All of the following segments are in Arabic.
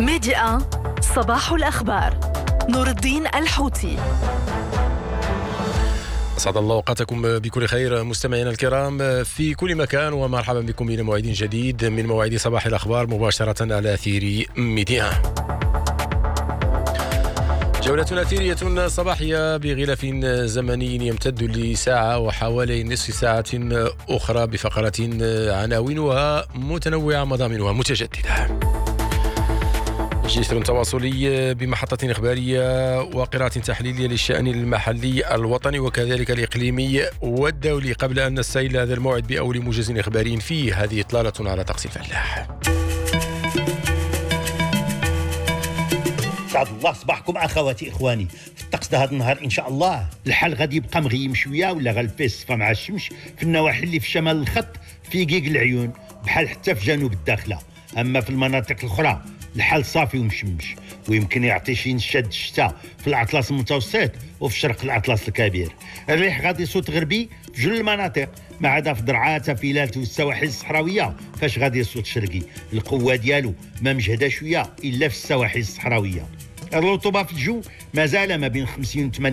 ميديا صباح الأخبار. نور الدين الحوتي. أسعد الله أوقاتكم بكل خير مستمعينا الكرام في كل مكان، ومرحبا بكم إلى موعد جديد من مواعيد صباح الأخبار مباشرة على أثير ميديا. جولة أثيرية صباحية بغلاف زمني يمتد لساعة وحوالي نصف ساعة أخرى بفقرة عناوينها متنوعة مضامنها متجددة. جسر تواصلي بمحطة إخبارية وقراءة تحليلية للشأن المحلي الوطني وكذلك الإقليمي والدولي، قبل أن نستهل هذا الموعد بأول موجز إخباري فيه. هذه إطلالة على طقس الفلاح. سعد الله صباحكم اخواتي اخواني. في الطقس هذا النهار ان شاء الله الحال غادي يبقى مغيم شويه ولا غالفيه الصفا مع الشمس في النواحي اللي في شمال الخط في قيق العيون بحال حتى في جنوب الداخله. اما في المناطق الاخرى الحال صافي ومشمش، ويمكن يعطي شي نشاد الشتاء في الاطلس المتوسط وفي شرق الاطلس الكبير. الريح غادي يصوت غربي في جل المناطق ما عدا في درعا تافيلات والسواحل الصحراويه فاش غادي يصوت شرقي. القوه ديالو ما مجهده شويه الا في السواحل الصحراويه. الرطوبه في الجو مازال ما بين 50 و 80%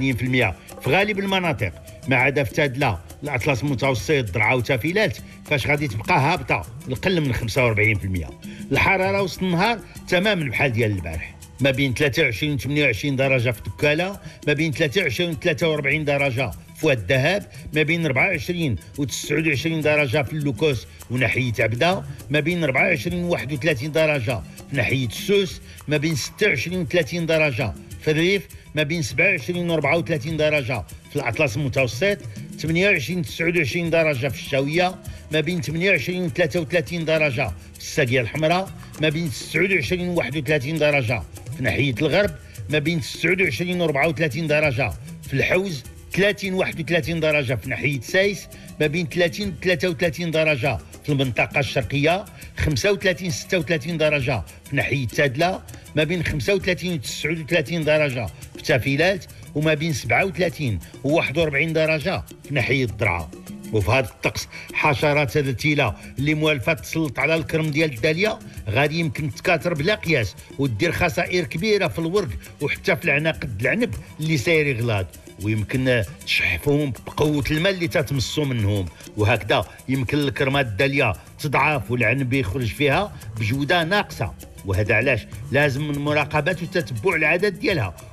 في غالب المناطق ما عدا في تادله الاطلس المتوسط درعا وتافيلات فاش غادي تبقى هابطه القل من 45%. الحراره وسط النهار تماما بحال ديال البارح، ما بين 23 و 28 درجه في دكاله، ما بين 23 و 43 درجه في واد الذهب، ما بين 24 و 29 درجه في اللوكوس وناحيه عبده، ما بين 24 و 31 درجه في ناحيه السوس، ما بين 26 و 30 درجه في الريف، ما بين 27 و 34 درجه في الاطلس المتوسط، 28 و 29 درجه في الشاويه، ما بين 28 و 33 درجه في الساقيه الحمراء، ما بين 29 و 31 درجه في ناحيه الغرب، ما بين 29 و 34 درجه في الحوز، 30 و 31 درجه في ناحيه سايس، ما بين 30 و 33 درجه في المنطقه الشرقيه، 35 و 36 درجه في ناحيه تادله، ما بين 35 و 39 درجه في تافيلات، وما بين 37 و 41 درجه في ناحيه الدرعا. وفي هذا الطقس حشرات الرتيله اللي موالفه تسلط على الكرم ديال الداليه غادي يمكن تكاثر بلا قياس ودير خسائر كبيره في الورد وحتى في العناقد العنب اللي ساير يغلاض، ويمكن تشحفهم بقوه الماء اللي تتمصوا منهم، وهكذا يمكن الكرمات الداليه تضعف والعنب يخرج فيها بجوده ناقصه. وهذا علاش لازم من مراقبه وتتبع العدد ديالها